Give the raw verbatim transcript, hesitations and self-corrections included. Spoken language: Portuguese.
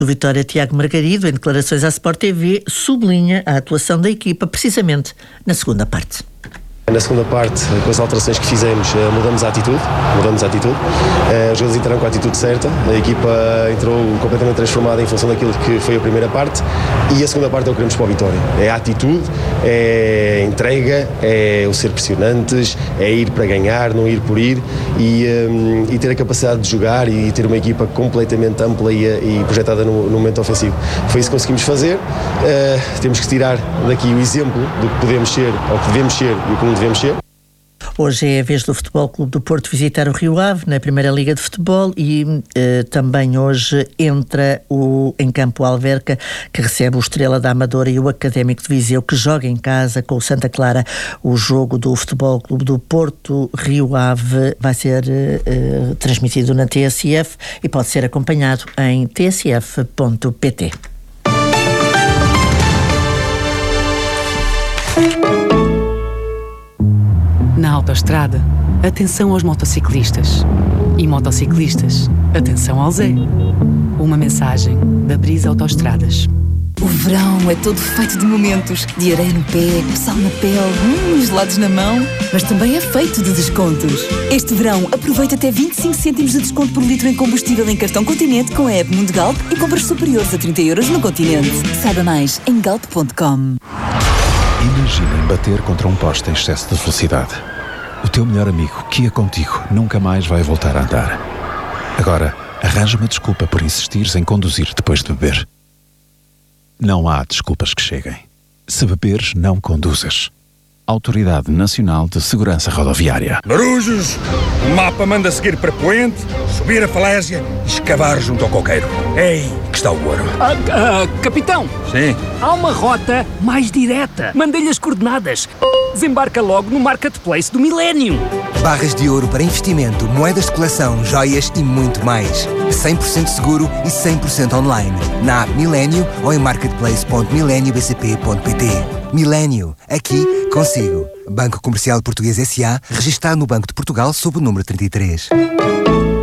O Vitória, Tiago Margarido, em declarações à Sport T V, sublinha a atuação da equipa precisamente na segunda parte. Na segunda parte, com as alterações que fizemos, mudamos a atitude, mudamos a atitude. Os jogadores entraram com a atitude certa, a equipa entrou completamente transformada em função daquilo que foi a primeira parte, e a segunda parte é o que queremos para a Vitória. É a atitude, é a entrega, é o ser pressionantes, é ir para ganhar, não ir por ir, e, um, e ter a capacidade de jogar e ter uma equipa completamente ampla e, e projetada no, no momento ofensivo. Foi isso que conseguimos fazer. Uh, temos que tirar daqui o exemplo do que podemos ser, ou que devemos ser e o que não devemos ser. Hoje é a vez do Futebol Clube do Porto visitar o Rio Ave na Primeira Liga de Futebol e eh, também hoje entra o, em campo o Alverca, que recebe o Estrela da Amadora e o Académico de Viseu, que joga em casa com o Santa Clara. O jogo do Futebol Clube do Porto Rio Ave vai ser eh, transmitido na T S F e pode ser acompanhado em t s f ponto p t. Na autoestrada, atenção aos motociclistas. E motociclistas, atenção ao Zé. Uma mensagem da Brisa Autoestradas. O verão é todo feito de momentos. De areia no pé, sal na pele, hum, gelados na mão. Mas também é feito de descontos. Este verão, aproveita até vinte e cinco cêntimos de desconto por litro em combustível em cartão Continente com a app Mundo Galp e compras superiores a trinta euros no Continente. Saiba mais em galp ponto com. Imaginem bater contra um poste em excesso de velocidade. O teu melhor amigo, que ia contigo, nunca mais vai voltar a andar. Agora, arranja uma desculpa por insistires em conduzir depois de beber. Não há desculpas que cheguem. Se beberes, não conduzas. Autoridade Nacional de Segurança Rodoviária. Marujos, o mapa manda seguir para Poente, subir a falésia e escavar junto ao coqueiro. Ei, que está o ouro. Ah, ah, capitão! Sim? Há uma rota mais direta. Mandei-lhe as coordenadas. Desembarca logo no Marketplace do Millennium. Barras de ouro para investimento, moedas de coleção, joias e muito mais. cem por cento seguro e cem por cento online. Na app Millennium ou em marketplace ponto millennium b c p ponto p t. Millennium, aqui consigo. Banco Comercial Português S A, registado no Banco de Portugal sob o número trinta e três.